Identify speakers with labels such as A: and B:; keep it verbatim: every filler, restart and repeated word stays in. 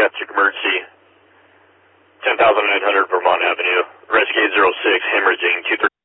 A: domestic emergency, ten thousand nine hundred Vermont Avenue, rescue zero six, hemorrhaging, two thirty.